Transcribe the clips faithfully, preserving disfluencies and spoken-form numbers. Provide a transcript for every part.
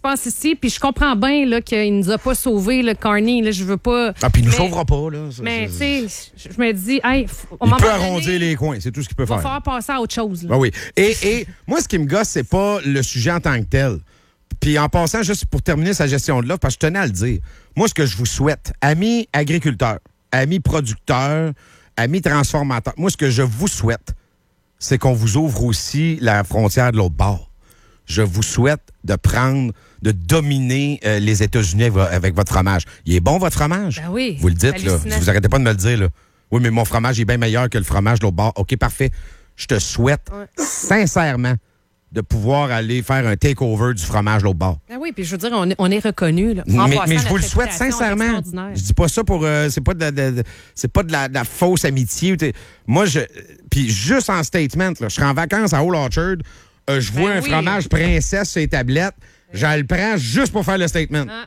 passe ici, puis je comprends bien là, qu'il nous a pas sauvés, le Carney. Là, je veux pas. Ah, puis il nous mais, sauvera pas, là. Ça, mais, tu c'est... sais, je me dis, hey, on il peut arrondir les coins, c'est tout ce qu'il peut il va faire. falloir passer à autre chose. Là. Ben oui. Et, et moi, ce qui me gosse, c'est pas le sujet en tant que tel. Puis en passant, juste pour terminer sa gestion de l'offre, parce que je tenais à le dire, moi, ce que je vous souhaite, amis agriculteurs, amis producteurs, amis transformateurs, moi, ce que je vous souhaite, c'est qu'on vous ouvre aussi la frontière de l'autre bord. Je vous souhaite de prendre, de dominer euh, les États-Unis avec, avec votre fromage. Il est bon, votre fromage? Ben oui. Vous le dites, là. Si vous arrêtez pas de me le dire, là. Oui, mais mon fromage est bien meilleur que le fromage de l'autre bord. OK, parfait. Je te souhaite ouais. sincèrement de pouvoir aller faire un take-over du fromage de l'autre bord. Ben oui, puis je veux dire, on est, on est reconnu. Là, mais mais je vous le souhaite sincèrement. Je dis pas ça pour... Euh, c'est pas de, de, de c'est pas de la, de la fausse amitié. Moi, je... Puis juste en statement, là, je serai en vacances à Old Orchard, euh, je vois ben un oui. fromage princesse sur les tablettes, oui. j'en le prends juste pour faire le statement. Ah.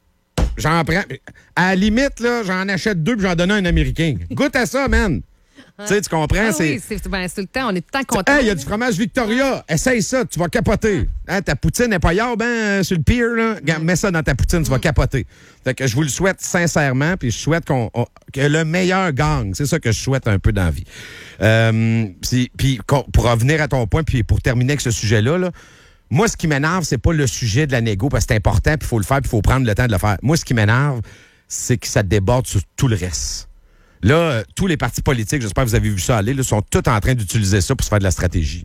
J'en prends... À la limite, là, j'en achète deux puis j'en donne un à un Américain. Goûte à ça, man! Tu sais, tu comprends? Ah c'est... Oui, c'est, ben, c'est le temps, on est tout le temps contents. Il hey, y a du fromage Victoria. Essaye ça, tu vas capoter. Hein, ta poutine n'est pas yard, ben, sur le pier, là. Mm. Mets ça dans ta poutine, tu vas capoter. Fait que je vous le souhaite sincèrement, puis je souhaite qu'on, on, que le meilleur gagne. C'est ça que je souhaite un peu dans la vie. Euh, puis pour revenir à ton point, puis pour terminer avec ce sujet-là, là, moi, ce qui m'énerve, c'est pas le sujet de la négo, parce que c'est important, puis il faut le faire, puis il faut prendre le temps de le faire. Moi, ce qui m'énerve, c'est que ça déborde sur tout le reste. Là, euh, tous les partis politiques, j'espère que vous avez vu ça aller, là, sont tous en train d'utiliser ça pour se faire de la stratégie.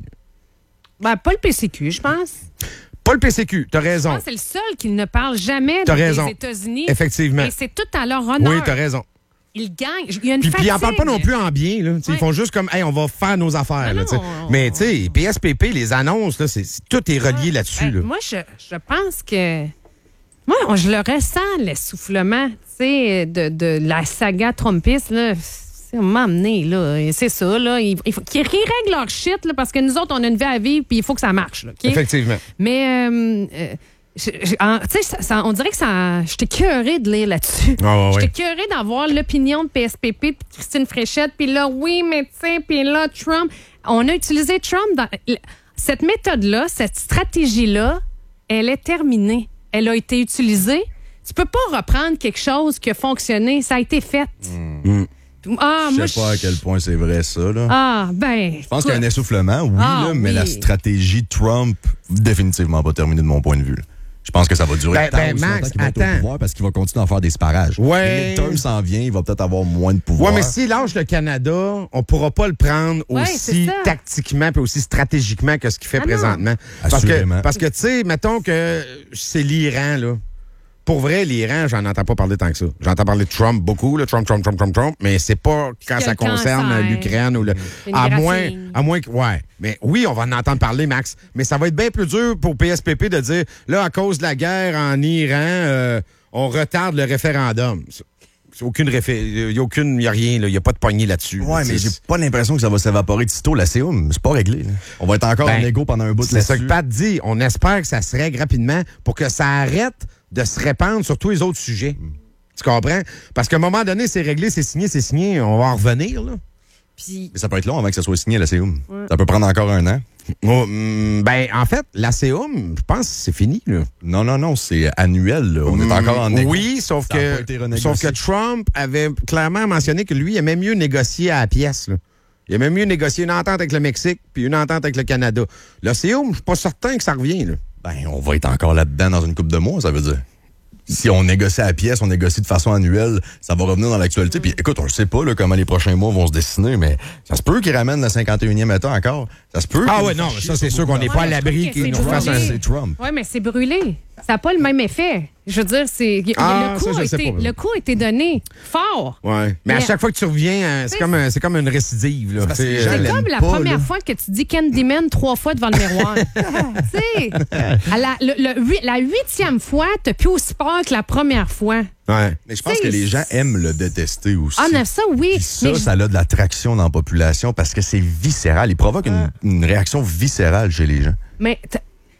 Ben, pas le P C Q, je pense. Pas le P C Q, t'as raison. Je pense que c'est le seul qui ne parle jamais t'as des raison. États-Unis. Effectivement. Et c'est tout à leur honneur. Oui, t'as raison. Ils gagnent. Il y a une puis, fatigue. Puis ils n'en parlent pas non plus en bien. Là. Ouais. Ils font juste comme, hey, on va faire nos affaires. Là, non, on... Mais tu sais, P S P P, les annonces, là, c'est, c'est, tout est relié ouais. là-dessus. Ben, là. Moi, je, je pense que... Moi, on, je le ressens, l'essoufflement, tu sais, de, de la saga Trumpiste, là... On m'a amené, là. C'est ça, là. Il, il faut qu'ils règlent leur shit, là, parce que nous autres, on a une vie à vivre, puis il faut que ça marche, là. Okay? Effectivement. Mais, euh, euh, tu sais, on dirait que ça. J'étais curée de lire là-dessus. Oh, J'étais oui. curée d'avoir l'opinion de P S P P, de Christine Fréchette, puis là, oui, mais tu sais, puis là, Trump. On a utilisé Trump dans. Cette méthode-là, cette stratégie-là, elle est terminée. Elle a été utilisée. Tu peux pas reprendre quelque chose qui a fonctionné. Ça a été fait. Mm. Ah, je moi, sais pas à quel point c'est vrai, ça. Là. Ah, ben. Je pense qu'il y a un essoufflement, oui, ah, là, mais oui. la stratégie Trump, définitivement pas terminée de mon point de vue. Là. Je pense que ça va durer ben, tant ben, aussi Max, longtemps qu'il va être attends. au pouvoir parce qu'il va continuer à faire des sparages. Ouais. Le midterm s'en vient, il va peut-être avoir moins de pouvoir. Oui, mais s'il lâche le Canada, on pourra pas le prendre ouais, aussi tactiquement et aussi stratégiquement que ce qu'il fait ah présentement. Non. Parce Assurément. que, parce que tu sais, mettons que c'est l'Iran, là. Pour vrai, l'Iran, j'en entends pas parler tant que ça. J'entends parler de Trump beaucoup, là, Trump, Trump, Trump, Trump, Trump, mais c'est pas quand ça concerne l'Ukraine ou le. À moins, à moins que. Ouais. Mais oui, on va en entendre parler, Max. Mais ça va être bien plus dur pour P S P P de dire, là, à cause de la guerre en Iran, euh, on retarde le référendum. C'est aucune réfé... Il n'y a aucune. Il n'y a rien, il n'y a pas de poignée là-dessus. Ouais, là, mais j'ai pas l'impression que ça va s'évaporer de sitôt. La C E U, c'est pas réglé. Là. On va être encore ben, en égo pendant un bout de là-dessus. C'est ça que Pat dit. On espère que ça se règle rapidement pour que ça arrête de se répandre sur tous les autres sujets. Mm. Tu comprends? Parce qu'à un moment donné, c'est réglé, c'est signé, c'est signé. On va en revenir, là. Puis... Mais ça peut être long avant que ça soit signé, la C E U. Ouais. Ça peut prendre encore un an. Oh, mm, ben, en fait, la C E U, je pense que c'est fini, là. Non, non, non, c'est annuel, là. On mm, est encore en égo. Oui, sauf que, sauf que Trump avait clairement mentionné que lui, il aimait mieux négocier à la pièce, là. Il aimait mieux négocier une entente avec le Mexique puis une entente avec le Canada. La C E U, je suis pas certain que ça revient, là. Ben, on va être encore là-dedans dans une couple de mois, ça veut dire. Si on négocie à la pièce, on négocie de façon annuelle, ça va revenir dans l'actualité. Puis écoute, on ne sait pas là, comment les prochains mois vont se dessiner, mais ça se peut qu'ils ramènent le cinquante et unième État encore. Ça se peut. Ah oui, non, mais ça, c'est sûr qu'on n'est pas à l'abri qu'ils nous fassent un... C'est Trump. Oui, mais c'est brûlé. Ça n'a pas le même effet. Je veux dire, c'est ah, le, coup ça, a été, le coup a été donné fort. Oui. Mais, mais à chaque fois que tu reviens, c'est comme, un, c'est comme une récidive. Là. C'est, c'est comme la pas, première là. fois que tu dis Candyman trois fois devant le miroir. Tu sais, la, le, le, la huitième fois, tu n'as plus aussi peur que la première fois. Ouais. Mais je pense que les gens aiment le détester aussi. Ah, ça, oui. Puis ça, mais ça a de l'attraction dans la population parce que c'est viscéral. Il provoque une, une réaction viscérale chez les gens. Mais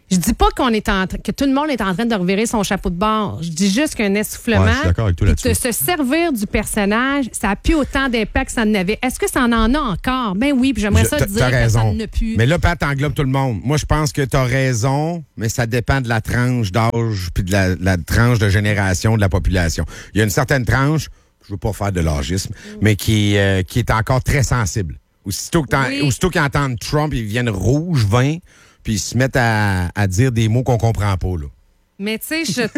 Je dis pas qu'on est en tra- que tout le monde est en train de revirer son chapeau de bord. Je dis juste qu'un essoufflement, Ouais, je suis d'accord avec toi puis de là-dessus. se servir du personnage, ça a plus autant d'impact que ça en avait. Est-ce que ça en en a encore? Ben oui, puis j'aimerais Je- ça t'as- dire t'as que ça raison. n'en a plus. Mais là, Pat, t'englobes tout le monde. Moi, je pense que t'as raison, mais ça dépend de la tranche d'âge puis de la, la tranche de génération de la population. Il y a une certaine tranche, je veux pas faire de l'âgisme, mais qui, euh, qui est encore très sensible. Aussitôt que t'en- Oui. aussitôt qu'ils entendent Trump, ils viennent rouge, vin, puis ils se mettent à, à dire des mots qu'on comprend pas, là. Mais tu sais, je...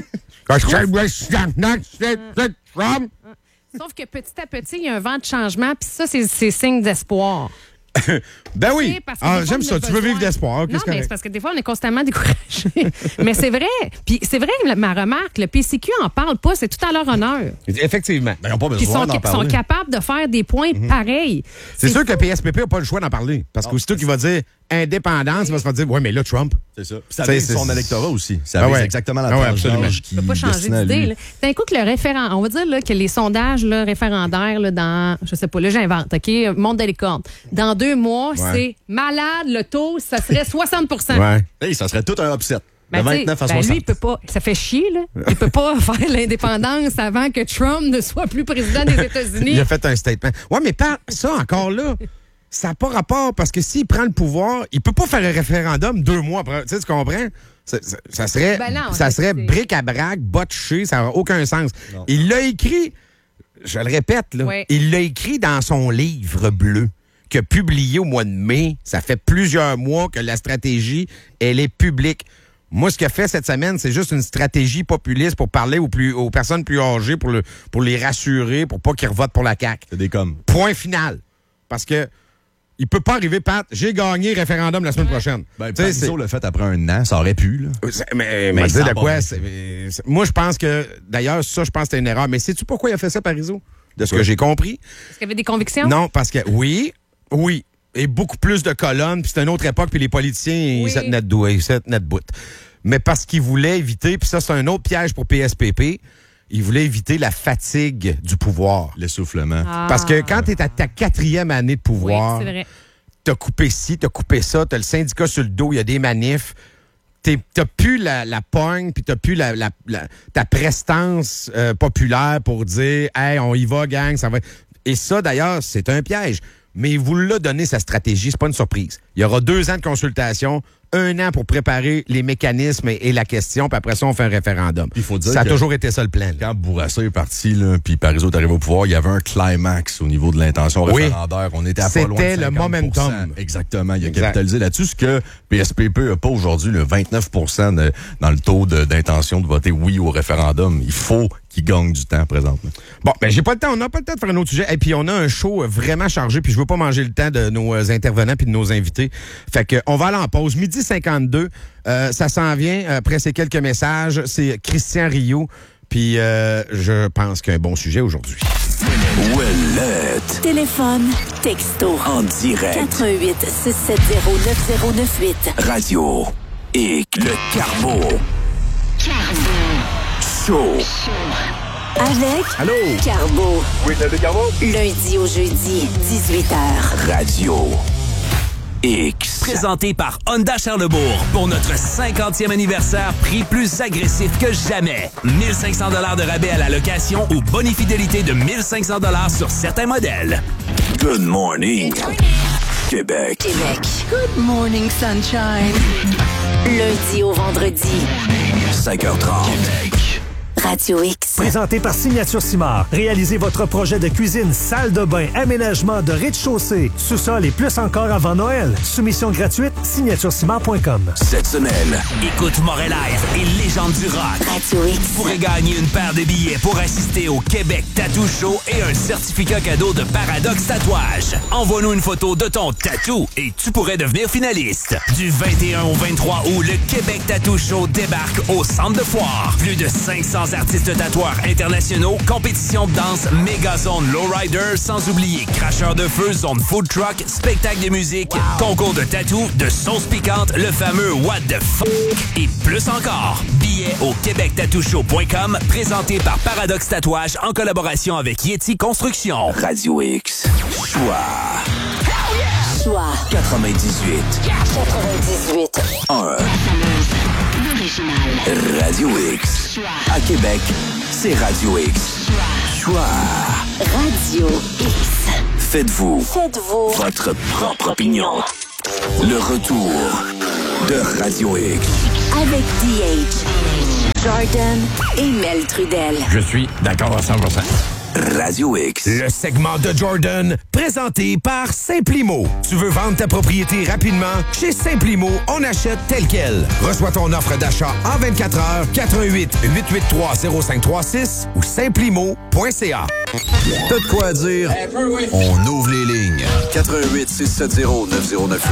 Trump. sauf que petit à petit, il y a un vent de changement, puis ça, c'est, c'est signe d'espoir. Ben Tu oui. sais, parce que Ah, des fois, j'aime on a ça. Tu veux besoin. vivre d'espoir. Non, Qu'est-ce que mais c'est parce que des fois, on est constamment découragé. Mais c'est vrai. Puis c'est vrai, ma remarque, le P C Q en parle pas, c'est tout à leur honneur. Effectivement. Ben, ils n'ont pas Puis ils besoin sont, d'en sont parler. capables de faire des points pareils. C'est sûr que P S P P n'a pas le choix d'en parler. Parce Non. qu'aussitôt qu'il va dire indépendance, il va se faire dire ouais, mais là, Trump. C'est ça. Puis ça C'est- vise c'est- son électorat aussi. Ça Ah vise ouais. exactement la Ah ouais, tranche absolument. d'âge Tu qui peux pas changer destinait à d'idée. lui. là. D'un coup que le référent, on va dire là, que les sondages là, référendaires là, dans, je sais pas, là j'invente, OK, monde de licorne. Dans deux mois, c'est malade, le taux, ça serait soixante pour cent. Ouais. Hey, ça serait tout un upset. Ben, de tu sais, vingt-neuf à ben, soixante. lui, il peut pas. Ça fait chier, là. Il peut pas faire l'indépendance avant que Trump ne soit plus président des États-Unis. Il a fait un statement. Ouais, mais pas ça encore là. Ça n'a pas rapport parce que s'il prend le pouvoir, il peut pas faire un référendum deux mois après. Tu sais, tu comprends? Ça, ça- ça serait, Ben non, ça c'est- serait c'est- bric-à-brac, botché, ça n'a aucun sens. Non. Il l'a écrit, je le répète, là, Ouais. il l'a écrit dans son livre bleu qu'il a publié au mois de mai. Ça fait plusieurs mois que la stratégie, elle est publique. Moi, ce qu'il a fait cette semaine, c'est juste une stratégie populiste pour parler aux, plus, aux personnes plus âgées, pour, le, pour les rassurer, pour pas qu'ils revotent pour la C A Q. C'est des coms. Point final. Parce que il peut pas arriver, Pat, j'ai gagné le référendum la semaine prochaine. Ben, Tu sais, Parizeau l'a fait après un an, ça aurait pu, là. c'est- mais, mais, Mais dire ça de va quoi? bien. c'est- mais, c'est- moi, je pense que, d'ailleurs, ça, je pense que c'était une erreur. Mais sais-tu pourquoi il a fait ça, Parizeau? De ce Ouais. que j'ai compris? Est-ce qu'il y avait des convictions? Non, parce que, oui, oui. Et beaucoup plus de colonnes, puis c'était une autre époque, puis les politiciens, Oui. ils se tenaient de dos, ils se tenaient de bout. Mais parce qu'ils voulaient éviter, puis ça, c'est un autre piège pour P S P P, ils voulaient éviter la fatigue du pouvoir. L'essoufflement. Ah. Parce que quand tu es à ta quatrième année de Oui, pouvoir, c'est vrai. t'as coupé ci, t'as coupé ça, t'as le syndicat sur le dos, il y a des manifs, t'es- t'as plus la, la pogne, puis t'as plus la, la- la- ta prestance euh, populaire pour dire « Hey, on y va, gang, ça va... » Et ça, d'ailleurs, c'est un piège. Mais il vous l'a donné, sa stratégie, c'est pas une surprise. Il y aura deux ans de consultation, un an pour préparer les mécanismes et, et la question, puis après ça, on fait un référendum. Il faut dire ça a que- toujours été ça le plan. là. Quand Bourassa est parti, là, puis Parizeau est arrivé au pouvoir, il y avait un climax au niveau de l'intention Oui. référendaire. On était à pas C'était loin de le cinquante pour cent. momentum. Exactement. Il a Exact. capitalisé là-dessus. Ce que P S P P n'a pas aujourd'hui, le vingt-neuf pour cent de- dans le taux de- d'intention de voter oui au référendum. Il faut qu'il gagne du temps présentement. Bon, ben j'ai pas le temps. On n'a pas le temps de faire un autre sujet. Et puis on a un show vraiment chargé. Puis je veux pas manger le temps de nos euh, intervenants puis de nos invités. Fait que on va aller en pause. Midi cinquante-deux. Euh, ça s'en vient. Après ces quelques messages, c'est Christian Rioux. Puis euh, je pense qu'un bon sujet aujourd'hui. Ouellette. Téléphone, texto, En direct. quatre un huit, six sept zéro, neuf zéro neuf huit. Radio. Et le Carbo. Show. Avec Allô? Carbo. Oui, le Carbo. Lundi au jeudi, dix-huit heures. Radio. X. Présenté par Honda Charlebourg pour notre cinquantième anniversaire, prix plus agressif que jamais. mille cinq cents dollars de rabais à la location ou bonifidélité de mille cinq cents dollars sur certains modèles. Good morning. Québec. Québec. Good morning, sunshine. Lundi au vendredi, cinq heures trente. Radio X. Présenté par Signature Simard. Réalisez votre projet de cuisine, salle de bain, aménagement de rez-de-chaussée, sous-sol et plus encore avant Noël. Soumission gratuite, signature simard point com. Cette semaine. Écoute Montréal et légende du rock. Radio X. Vous pourrez gagner une paire de billets pour assister au Québec Tattoo Show et un certificat cadeau de Paradoxe Tatouage. Envoie-nous une photo de ton tatou et tu pourrais devenir finaliste. Du vingt et un au vingt-trois août, le Québec Tattoo Show débarque au Centre de Foire. Plus de cinq cents artistes tatoueurs internationaux, compétition de danse, méga zone lowrider, sans oublier cracheur de feu, zone food truck, spectacle de musique, concours de tatou, de sauce piquante, le fameux What the F*** et plus encore. Billets au québec tattoo show point com, présenté par Paradoxe Tatouage en collaboration avec Yeti Construction. Radio X. Choix. Choix quatre-vingt-dix-huit. quatre-vingt-dix-huit. un. original. Radio X. À Québec, c'est Radio X. Choix. Radio X. Faites-vous. Faites-vous. Votre propre opinion. Le retour de Radio X. Avec D H, Jordan et Mel Trudel. Je suis d'accord à cent pour cent. Radio X. Le segment de Jordan, présenté par Simplimo. Tu veux vendre ta propriété rapidement? Chez Simplimo, on achète tel quel. Reçois ton offre d'achat en vingt-quatre heures, quatre un huit, huit huit trois, zéro cinq trois six ou simplimo point c a. T'as de quoi dire? On ouvre les lignes. quatre un huit, six sept zéro, neuf zéro neuf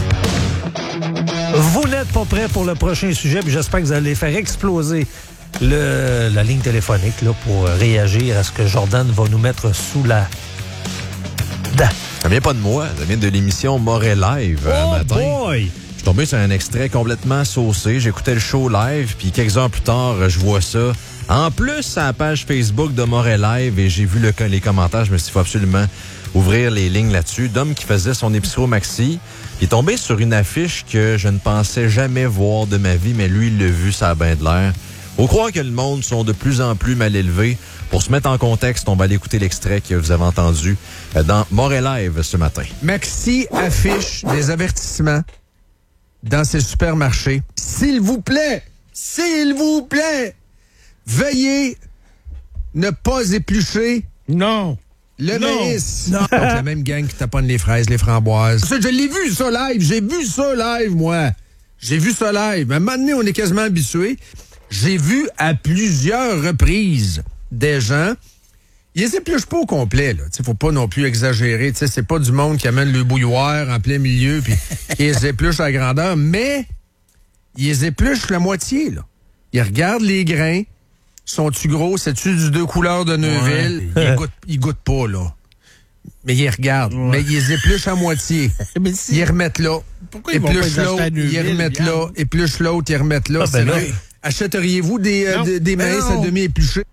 huit. Vous n'êtes pas prêts pour le prochain sujet, puis j'espère que vous allez faire exploser le, la ligne téléphonique là, pour réagir à ce que Jordan va nous mettre sous la dent. Ça vient pas de moi, ça vient de l'émission Moret Live un Oh matin. boy! Je suis tombé sur un extrait complètement saucé. J'écoutais le show live, puis quelques heures plus tard, je vois ça. En plus, à la page Facebook de Moret Live, et j'ai vu le, les commentaires, je me suis dit, il faut absolument ouvrir les lignes là-dessus. D'homme qui faisait son épicerie au Maxi. Il est tombé sur une affiche que je ne pensais jamais voir de ma vie, mais lui, il l'a vu, ça a bien de l'air. Faut croire que le monde sont de plus en plus mal élevés. Pour se mettre en contexte, on va aller écouter l'extrait que vous avez entendu dans Moret Live ce matin. Maxi affiche des avertissements dans ses supermarchés. S'il vous plaît, s'il vous plaît, veuillez ne pas éplucher Non. le Non. maïs. Non. Donc, la même gang qui taponne les fraises, les framboises. Ça, je l'ai vu, ça, live. J'ai vu ça live, moi. J'ai vu ça live. À un moment donné, on est quasiment habitué. J'ai vu à plusieurs reprises des gens. Ils les épluchent pas au complet, là. T'sais, faut pas non plus exagérer. T'sais, c'est pas du monde qui amène le bouilloire en plein milieu puis ils les épluchent à grandeur, mais ils les épluchent la moitié, là. Ils regardent les grains. Sont-tu gros? C'est-tu du deux couleurs de Neuville? Ouais. Ils, goûtent, ils goûtent pas, là. Mais ils regardent. Ouais. Mais ils les épluchent à moitié. Mais si... Ils remettent là. Pourquoi ils épluchent l'autre, ils remettent là. Épluchent l'autre, ils remettent là. Ah, ben là. Achèteriez-vous des, euh, des, des maïs à demi épluchés?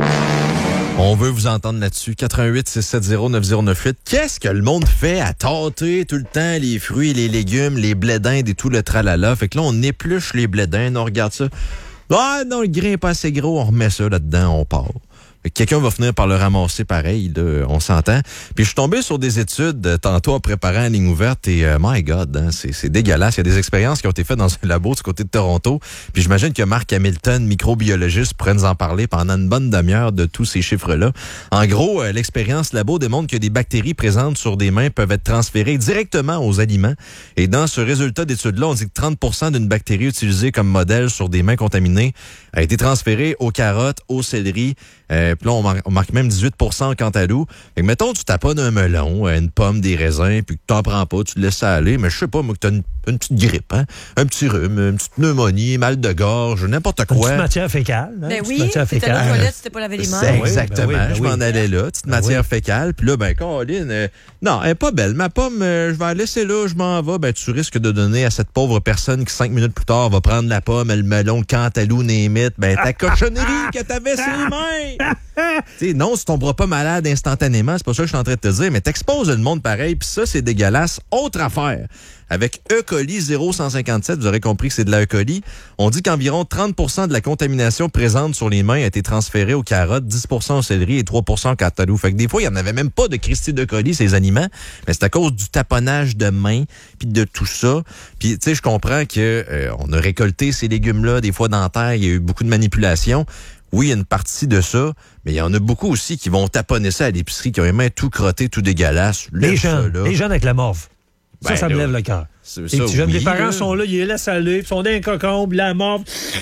On veut vous entendre là-dessus. quatre un huit, six sept zéro, neuf zéro neuf huit. Qu'est-ce que le monde fait à tâter tout le temps les fruits, les légumes, les blés d'Inde et tout le tralala? Fait que là, on épluche les blés d'Inde, on regarde ça. Ah non, le grain n'est pas assez gros, on remet ça là-dedans, on part. Quelqu'un va finir par le ramasser pareil, là, on s'entend. Puis je suis tombé sur des études euh, tantôt en préparant la ligne ouverte et euh, my God, hein, c'est, c'est dégueulasse. Il y a des expériences qui ont été faites dans un labo du côté de Toronto. Puis j'imagine que Marc Hamilton, microbiologiste, pourrait nous en parler pendant une bonne demi-heure de tous ces chiffres-là. En gros, euh, l'expérience labo démontre que des bactéries présentes sur des mains peuvent être transférées directement aux aliments. Et dans ce résultat d'étude-là, on dit que trente pour cent d'une bactérie utilisée comme modèle sur des mains contaminées a été transférée aux carottes, au céleri. Euh, puis là, on marque, on marque même dix-huit pour cent en cantaloupe. Fait que mettons, tu taponnes un melon, une pomme, des raisins, puis que t'en prends pas, tu te laisses ça aller. Mais je sais pas, moi, que t'as une, une petite grippe, hein? Un petit rhume, une petite pneumonie, mal de gorge, n'importe quoi. Une petite matière fécale. Hein? Ben oui, c'était à la toilette, c'était pas laver les mains. C'est exactement, ben oui, ben je oui. m'en allais là, petite Ben matière oui. fécale. Puis là, ben, Caroline, euh, non, elle est pas belle. Ma pomme, euh, je vais la laisser là, je m'en vais. Ben, tu risques de donner à cette pauvre personne qui, cinq minutes plus tard, va prendre la pomme, le melon, le cantaloupe, némite. Ben, ta cochonnerie que t'avais sur les mains! T'sais, non, tu tomberas pas malade instantanément, c'est pas ça que je suis en train de te dire, mais t'exposes le monde pareil, puis ça, c'est dégueulasse. Autre affaire, avec E. coli zéro cent cinquante-sept, vous aurez compris que c'est de la E. coli, on dit qu'environ trente pour cent de la contamination présente sur les mains a été transférée aux carottes, dix pour cent au céleri et trois pour cent au cantaloupe. Fait que des fois, il n'y en avait même pas de Christie de colis, ces aliments, mais c'est à cause du taponnage de mains, puis de tout ça. Puis, tu sais, je comprends que euh, on a récolté ces légumes-là, des fois dans la terre, il y a eu beaucoup de manipulations. Oui, il y a une partie de ça, mais il y en a beaucoup aussi qui vont taponner ça à l'épicerie, qui ont les mains tout crotté, tout dégueulasse. Les Lève jeunes, ça, là. les jeunes avec la morve. Ça, Ben, ça me là, lève le cœur. C'est Les ça, petits jeunes, oui, les parents là. sont là, ils les laissent aller, puis ils sont dans un cocon, puis la morve,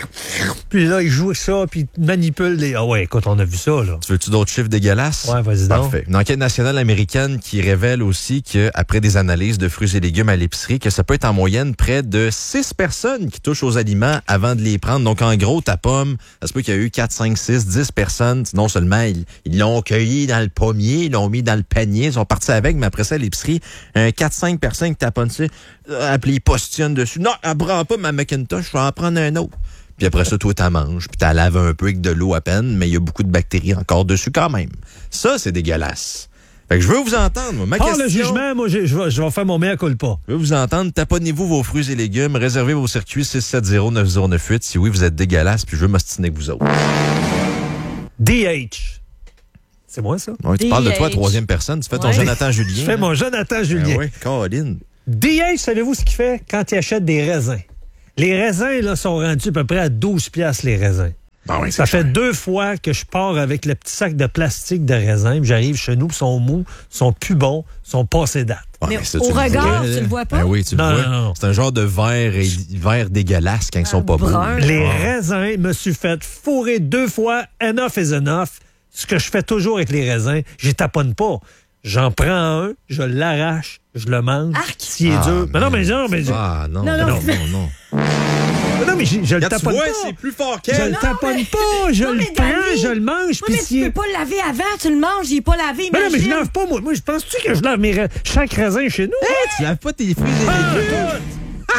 puis là, ils jouent avec ça, puis ils manipulent les... Ah ouais, écoute, on a vu ça, là. Tu veux-tu d'autres chiffres dégueulasses? Ouais, vas-y donc. Parfait. Une enquête nationale américaine qui révèle aussi qu'après des analyses de fruits et légumes à l'épicerie, que ça peut être en moyenne près de six personnes qui touchent aux aliments avant de les prendre. Donc, en gros, ta pomme, ça se peut qu'il y a eu quatre, cinq, six, dix personnes. Non seulement ils, ils l'ont cueilli dans le pommier, ils l'ont mis dans le panier, ils sont partis avec, mais après ça, à l'épicerie, un quatre, cinq personnes qui taponnent ça, appelés postillonnent dessus. Non, elle prend pas ma Macintosh, je vais en prendre un autre. Puis après ça, toi, t'en manges, puis t'en laves un peu avec de l'eau à peine, mais il y a beaucoup de bactéries encore dessus quand même. Ça, c'est dégueulasse. Fait que je veux vous entendre. Moi. Ma Par question, le jugement, moi, je, je, vais, je vais faire mon mea culpa. Je veux vous entendre. Taponnez-vous vos fruits et légumes. Réservez vos circuits six sept zéro neuf zéro neuf huit. Si oui, vous êtes dégueulasse, puis je veux m'ostiner avec vous autres. D H. C'est moi, ça? Oui, tu D H. parles de toi à troisième personne. Tu fais ton Ouais. Jonathan Julien. Je fais mon Jonathan Julien. Ben oui, Caroline. D H, savez-vous ce qu'il fait quand il achète des raisins? Les raisins, là, sont rendus à peu près à douze piastres les raisins. Ben oui, Ça fait deux fois que je pars avec le petit sac de plastique de raisins, puis j'arrive chez nous, puis ils sont mous, sont plus bons, sont passés date. Ouais, Mais ça, au tu le regard, vois, tu là. le vois pas? Ben oui, tu Non, le vois. non, non. C'est un genre de verre, et, verre dégueulasse quand ils sont pas beaux. brun. Les Ah. raisins, me suis fait fourrer deux fois, enough is enough. Ce que je fais toujours avec les raisins, je les taponne pas. J'en prends un, je l'arrache, je le mange. Arc. S'il est Ah, dur. Mais non, mais non, mais. Ah non, Non, non, non, non, mais- non. Mais non, mais je, je le Regarde, tu taponne vois, pas. c'est plus fort Je qu'elle. le taponne pas, je non, le mais prends, Danny, je le mange, Oui, puis mais si... tu peux pas le laver avant, tu le manges, il est pas lavé, Mais non, mais je imagine. lave pas, moi. Moi, je pense-tu que je lave mes ra- chaque raisin chez nous? Tu laves pas tes fruits et Ah, légumes. tout.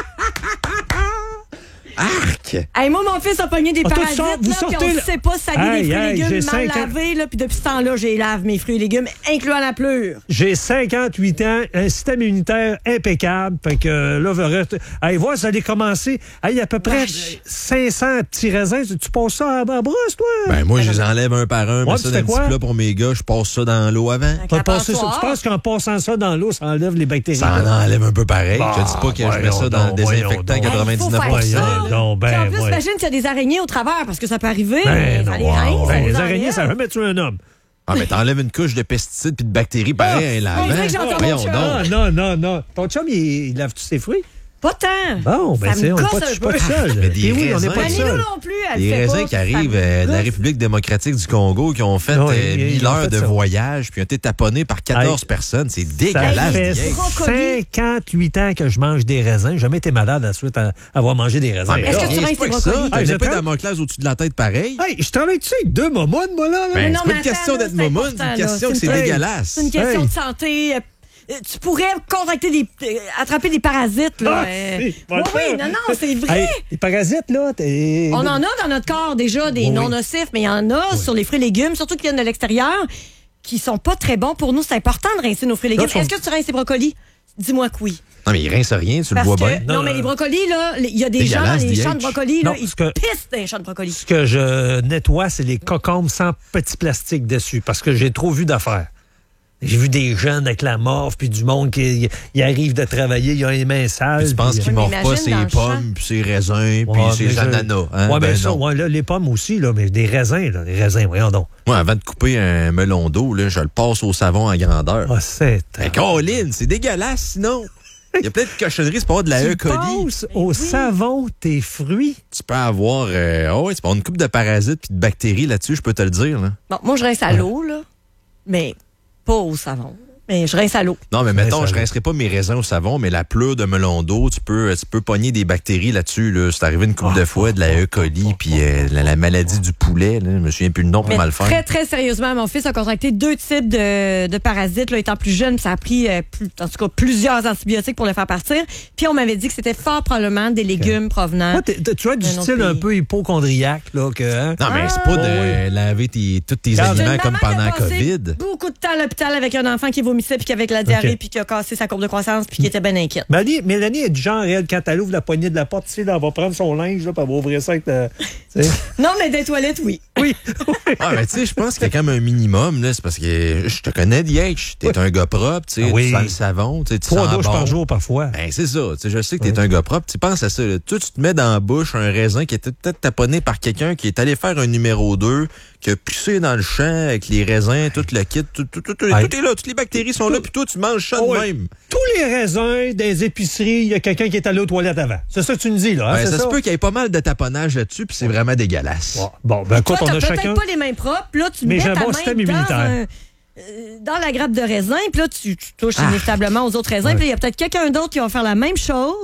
Arc! Hey, moi, mon fils a pogné des Ah, toi, tu parasites, sors- vous là, puis sortez on le- sait pas salir Aïe, des fruits et aïe, j'ai légumes mal cinq ans. lavés, là, puis depuis ce temps-là, j'ai lave mes fruits et légumes, incluant la pleure. J'ai cinquante-huit ans, un système immunitaire impeccable. Fait que euh, là, verrez- allez voir, ça allait commencer. Hey, il y a à peu près Vache. cinq cents petits raisins. Tu, tu passes ça à la brosse, toi? Ben, moi, je les enlève un par un, Ouais, mets ça tu dans fais un petit quoi? plat pour mes gars, je passe ça dans l'eau avant. Avec T'as la passé ça. passoire. Tu penses qu'en passant ça dans l'eau, ça enlève les bactéries? Ça en enlève un peu pareil. Bah, je te dis pas que je mets voyons ça dans le donc, désinfectant voyons donc. quatre-vingt-dix-neuf pour Hey, faut cent. faire ça. Voyons donc, ben, Puis en plus, ouais. imagine s'il y a des araignées au travers, parce que ça peut arriver. Ben, ça non, les wow. rince, Ben, ça les les araignées, enlève. ça va jamais tuer un homme. Ah, mais t'enlèves une couche de pesticides puis de bactéries pareil, là. on dirait que j'entends mon Voyons chum. Ah, donc. non, non, non. Ton chum, il, il lave tous ses fruits? Pas tant. Bon, ben, Ça c'est, me on n'est gosse pas, un je suis pas peu. tout seul. Mais des Et oui, on n'est raisins. pas tout Annie, seul. nous non plus, elle Les fait raisins pas, qui puis ça arrivent me euh, de la gosse. République démocratique du Congo, qui ont fait Non, euh, ils- ils mille ont heures fait de ça. voyage, puis ont été taponnés par quatorze Hey, personnes. C'est Ça dégueulasse. fait vieille. Brocoli. cinquante-huit ans que je mange des raisins. J'ai jamais été malade à la suite à avoir mangé des raisins. Ah, mais Est-ce que rien, tu rinces c'est pas tes que ça. brocolis? T'as Ah, une je épée prends- Damoclès au-dessus de la tête pareil. Hey, je travaille-tu avec deux momones, moi, là? là? Ben, non, c'est pas mais une question attends, d'être là, c'est momoune, c'est important, une là. question que C'est c'est une- dégueulasse. C'est une question Hey. de santé. Euh, Tu pourrais contracter des. euh, attraper des parasites, là. Ah, euh. si, va oui, le oui, faire. non, non, c'est vrai. Hey, les parasites, là, t'es... On en a dans notre corps déjà des Oui. non nocifs, mais il y en a sur les fruits et légumes, surtout qui viennent de l'extérieur, qui sont pas très bons pour nous. C'est important de rincer nos fruits et légumes. Là, sont- Est-ce que tu rinces tes brocolis? Dis-moi que oui. Non, mais il rince rien, tu le Parce vois que, bien. non, Non, mais non. les brocolis, là, il y a des gens dans Dégueulasse, les D H. champs de brocolis, là, Non, ils ce que- pissent dans les champs de brocolis. Ce que je nettoie, c'est les cocombes sans petits plastiques dessus, parce que j'ai trop vu d'affaires. J'ai vu des jeunes avec la morve, puis du monde qui il arrive de travailler, il a les mains sales. Puis tu penses puis- qu'ils Oui, mais mordent pas imagine ses dans le champ. pommes, puis ses raisins, puis Ouais, ses mais je- ananas. Hein? Ouais, ben, Ben ça, non. ouais, là, les pommes aussi, là, mais des raisins, là, des raisins, voyons donc. Moi, avant de couper un melon d'eau, là, je le passe au savon en grandeur. Ah, c'est... Mais Caroline, c'est dégueulasse sinon. Il y a peut-être de cochonneries, c'est pas avoir de la E. Tu coli. passes au savon tes fruits. Tu peux avoir, euh, oh, ouais, tu peux avoir une coupe de parasites puis de bactéries là-dessus, je peux te le dire. Là. Bon, moi, je rince à l'eau, là, mais pas au savon. Mais je rince à l'eau. Non, mais Ouais, mettons, ça je va. rincerai pas mes raisins au savon, mais la pleure de melon d'eau, tu peux, tu peux pogner des bactéries là-dessus. Là. C'est arrivé une couple Ah, de fois, de la E. coli, puis euh, la, la maladie du poulet. Là. Je me souviens plus le nom pour Mais mal faire. très, très sérieusement, mon fils a contracté deux types de, de parasites. Là, étant plus jeune, ça a pris euh, plus, en tout cas plusieurs antibiotiques pour le faire partir. Puis on m'avait dit que c'était fort probablement des légumes provenant. Toi, t'es- t'es- tu vois, du Un autre style un pays. peu hypochondriaque, là, que... hein? Non, mais c'est pas de laver tes, tous tes Regarde, aliments J'ai une comme maman qui a pendant la passé COVID. beaucoup de temps à l'hôpital avec un enfant qui vomissait puis qui avait de la diarrhée Ok. puis qui a cassé sa courbe de croissance puis qui était bien inquiète. Mélanie, Mélanie est du genre, elle, quand elle ouvre la poignée de la porte, tu sais, là, elle va prendre son linge, là, puis elle va ouvrir ça avec le... tu sais. Non, mais des toilettes, oui. Oui. Ah, mais tu sais, je pense qu'il y a quand même un minimum, là. C'est parce que je te connais, D H. T'es un gars propre, tu sais. Ah oui. Tu sens le savon, tu sais. Tu Trois sens douches bon. par jour, parfois. Ben, c'est ça. Tu sais, je sais que t'es un gars propre. Tu penses à ça, là. Toi, tu te mets dans la bouche un raisin qui était peut-être taponné par quelqu'un qui est allé faire un numéro deux, qui a poussé dans le champ avec les raisins, tout le kit, tout, tout, tout, tout, Hey. tout est là. Toutes les bactéries sont là, puis toi, tu manges ça de Oh, ouais. même. Tous les raisins des épiceries, il y a quelqu'un qui est allé aux toilettes avant. C'est ça que tu nous dis, là. Hein, Ben, c'est ça, ça se peut qu'il y ait pas mal de taponnage là-dessus, puis c'est vraiment dégueulasse. Ouais. Bon, ben, Toi, écoute, on t'as a peut-être chacun... pas les mains propres. Là, tu Mais mets j'ai un ta bon main système dans, immunitaire. un- euh, dans la grappe de raisin, puis là, tu, tu touches Ah. inévitablement aux autres raisins. Ouais. Puis il y a peut-être quelqu'un d'autre qui va faire la même chose.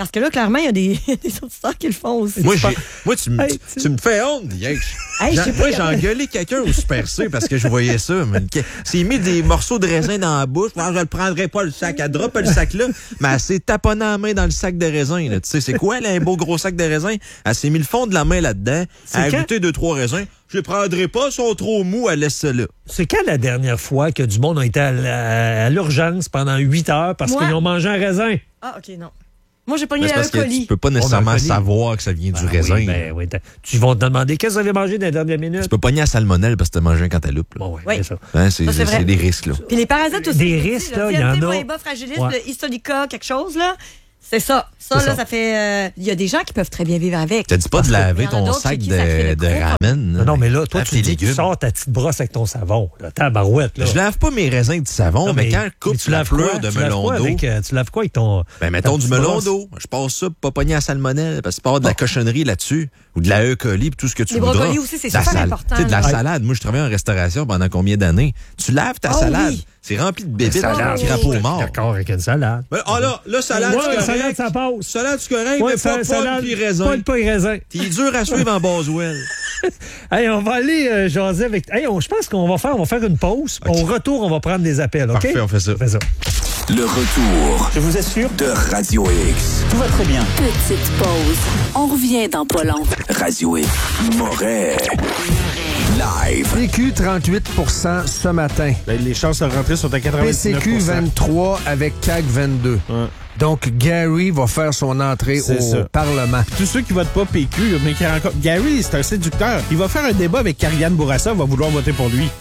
Parce que là, clairement, il y a des, des auditeurs qui le font aussi. Moi, j'ai, moi tu, me- Hey, tu me fais honte. Hey, Hey, je sais J'ai- pas moi, j'ai comment- engueulé quelqu'un au Super C parce que je voyais ça. Man. Que- S'il mis des morceaux de raisin dans la bouche, moi, je le prendrais pas le sac. Elle drop le sac là, mais elle s'est taponnée la main dans le sac de raisin. Là. Tu sais, c'est quoi, là, un beau gros sac de raisin? Elle s'est mis le fond de la main là-dedans. C'est Elle a quand? goûté deux, trois raisins. Je les prendrai pas, ils sont trop mous, elle laisse ça là. C'est quand la dernière fois que du monde a été à, la- à l'urgence pendant huit heures parce Moi? qu'ils ont mangé un raisin? Ah, OK, non. Moi, j'ai pas Mais mis c'est un parce que colis. tu peux pas Oh, nécessairement ben, un colis. savoir que ça vient du Ah raisin. oui, ben, oui, t'as- tu vont te demander qu'est-ce que vous avez mangé dans les dernières minutes? Tu peux pogner à salmonelle parce que t'as mangé un cantaloupe. Là. Bon, oui, Oui. c'est ça. Hein, c'est, Ça, c'est c'est, vrai. c'est des risques. Là. Puis les parasites aussi. Des aussi, risques, là, là, il y en a. Dianthée, fragilis, Ouais. le Histolica, quelque chose, là. C'est ça. Ça, C'est là, ça. ça fait. euh, Il y a des gens qui peuvent très bien vivre avec. T'as dit pas de Il laver y en a ton d'autres sac chez qui ça crée de, des de crocs. ramen. Non, non, mais là, toi, Lave tu tes dis que tu légumes. sors ta petite brosse avec ton savon. Là, tabarouette, là. Je lave pas mes raisins avec du savon, Non, mais, quand je coupe mais tu la laves quoi? fleur de Tu laves melon quoi d'eau, avec, euh, tu laves quoi avec ton... ben mettons ta du petite melon brosse? d'eau. Je passe ça pour pas pogner à salmonelle, parce que tu peux avoir de la cochonnerie là-dessus, ou de la E. coli, puis tout ce que tu Les voudras. brocolis aussi, c'est De la super sal- important, Tu sais, de la là. salade. Moi, je travaillais en restauration pendant combien d'années? Tu laves ta Oh, salade. oui. C'est rempli de bébites, Salade. de crapauds morts. D'accord, avec une salade. Ben, ah là, là, salade, Ouais, c'est correct. salade, ça passe. Salade, c'est correct, Ouais, mais sa- pas pomme salade, puis raisin. Pas de pas de raisin. T'es dur à suivre en Boswell. Hey, on va aller euh, jaser avec... Hey, on- je pense qu'on va faire, on va faire une pause. Au retour, on va prendre des appels, OK? Parfait, on fait ça. On fait ça. Le retour Je vous assure, de Radio X. tout va très bien. Petite pause. On revient dans pas long. Radio X. Moret. Live. P Q, trente-huit pour cent ce matin. Ben, les chances de rentrer sont à P quatre-vingt-dix-neuf C pour Q, cent. vingt-trois avec C A Q, vingt-deux. Ouais. Donc, Gary va faire son entrée C'est au ça. Parlement. Tous ceux qui votent pas P Q, mais qui rencontrent... Gary, c'est un séducteur. Il va faire un débat avec Karianne Bourassa, va vouloir voter pour lui.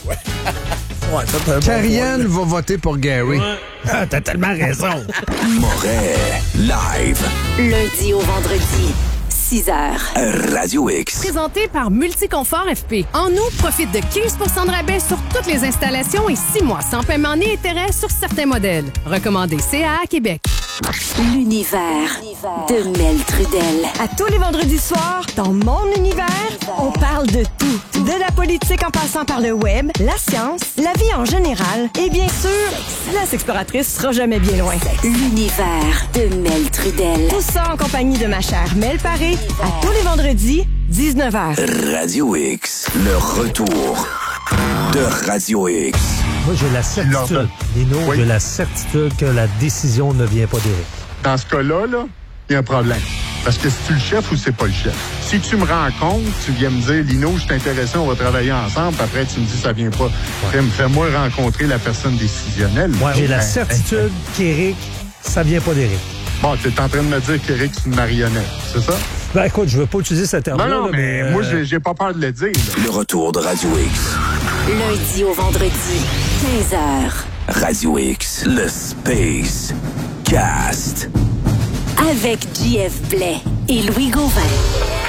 Karianne va voter pour Gary. Ah, t'as tellement raison. Moret. Live. Lundi au vendredi, six heures. Radio X. Présenté par Multiconfort F P. En août, profite de quinze pour cent de rabais sur toutes les installations et six mois sans paiement ni intérêt sur certains modèles. Recommandé C A A Québec. L'univers de Mel Trudel. À tous les vendredis soirs, dans mon univers, on parle de tout. De la politique en passant par le web, la science, la vie en général et bien sûr, la sexploratrice sera jamais bien loin. L'univers de Mel Trudel. Tout ça en compagnie de ma chère Mel Paré, à tous les vendredis, dix-neuf heures. Radio X. Le retour de Radio X. Moi, j'ai la certitude, Lino, j'ai la certitude que la décision ne vient pas d'Éric. Dans ce cas-là, là, il y a un problème. Parce que c'est-tu le chef ou c'est pas le chef? Si tu me rencontres, tu viens me dire, Lino, je suis intéressé, on va travailler ensemble, puis après tu me dis, ça vient pas. Fais- Fais-moi rencontrer la personne décisionnelle. Ouais, j'ai la Ben, certitude qu'Éric, ça vient pas d'Éric. Bon, tu es en train de me dire qu'Éric, c'est une marionnette, c'est ça? Ben écoute, je veux pas utiliser ce terme-là. Non, non, là, mais, euh, moi, j'ai- j'ai pas peur de le dire. là. Le retour de Radio X. Lundi au vendredi, quinze heures. Radio X. Le Space Cast. Avec J F Blais et Louis Gauvin.